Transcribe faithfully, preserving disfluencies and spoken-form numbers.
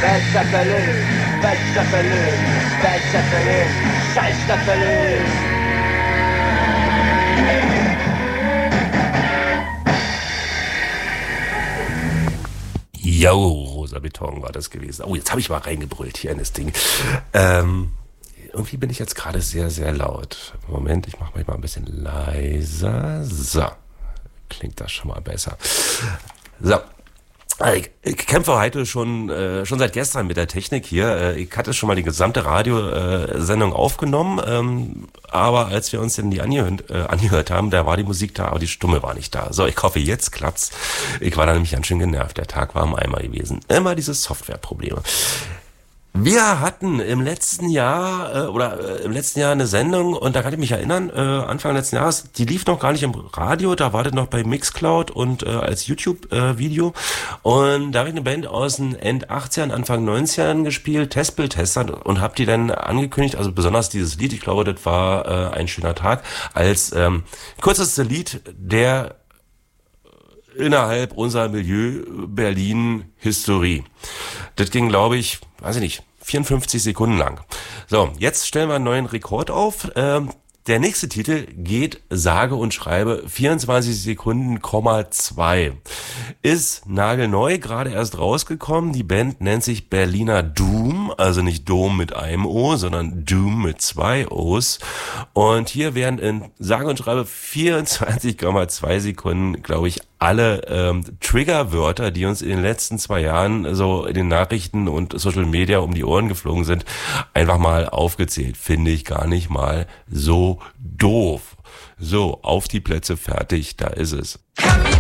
Bad Zeppelin, Bad Zeppelin, Bad Zeppelin, Scheiß Zeppelin. Jo, Rosa Beton war das gewesen. Oh, jetzt habe ich mal reingebrüllt hier in das Ding. Ähm, irgendwie bin ich jetzt gerade sehr, sehr laut. Moment, ich mache mich mal ein bisschen leiser. So, klingt das schon mal besser. So. Ich, ich kämpfe heute schon äh, schon seit gestern mit der Technik hier. Äh, ich hatte schon mal die gesamte Radiosendung äh, aufgenommen, ähm, aber als wir uns denn die angehört, äh, angehört haben, da war die Musik da, aber die Stimme war nicht da. So, ich hoffe, jetzt klappt's. Ich war da nämlich ganz schön genervt. Der Tag war im Eimer gewesen. Immer diese Softwareprobleme. Wir hatten im letzten Jahr äh, oder äh, im letzten Jahr eine Sendung und da kann ich mich erinnern, äh, Anfang letzten Jahres, die lief noch gar nicht im Radio, da war das noch bei Mixcloud und äh, als YouTube-Video äh, und da habe ich eine Band aus den End achtzigern, Anfang neunzigern gespielt, Testbild-Tester und habe die dann angekündigt, also besonders dieses Lied, ich glaube, das war äh, ein schöner Tag, als ähm, kürzeste Lied der innerhalb unserer Milieu Berlin Historie. Das ging, glaube ich, weiß ich nicht, vierundfünfzig Sekunden lang. So, jetzt stellen wir einen neuen Rekord auf. Ähm, der nächste Titel geht sage und schreibe vierundzwanzig Sekunden, zwei. Ist nagelneu, gerade erst rausgekommen. Die Band nennt sich Berliner Doom, also nicht Dom mit einem O, sondern Doom mit zwei O's. Und hier werden in sage und schreibe vierundzwanzig Komma zwei Sekunden, glaube ich, alle ähm, Triggerwörter, die uns in den letzten zwei Jahren so in den Nachrichten und Social Media um die Ohren geflogen sind, einfach mal aufgezählt. Finde ich gar nicht mal so doof. So, auf die Plätze, fertig, da ist es.